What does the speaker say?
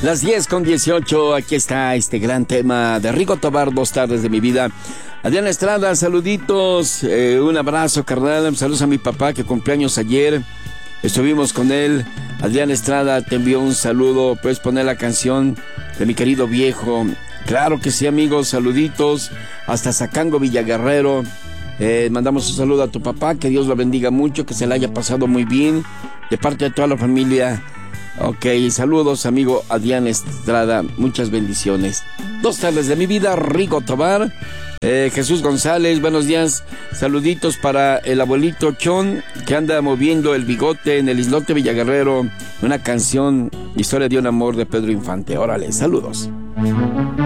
Las 10:18, aquí está este gran tema de Rigo Tobar, 2 tardes de mi vida. Adrián Estrada, saluditos, un abrazo, carnal, saludos a mi papá que cumpleaños ayer, estuvimos con él. Adrián Estrada te envió un saludo, puedes poner la canción de mi querido viejo. Claro que sí, amigos, saluditos, hasta Zacango, Villaguerrero. Mandamos un saludo a tu papá, que Dios lo bendiga mucho, que se le haya pasado muy bien, de parte de toda la familia. Ok, saludos, amigo Adrián Estrada, muchas bendiciones. 2 tardes de mi vida, Rigo Tobar. Jesús González, buenos días, saluditos para el abuelito Chon, que anda moviendo el bigote en el islote Villaguerrero. Una canción, historia de un amor de Pedro Infante. Órale, saludos.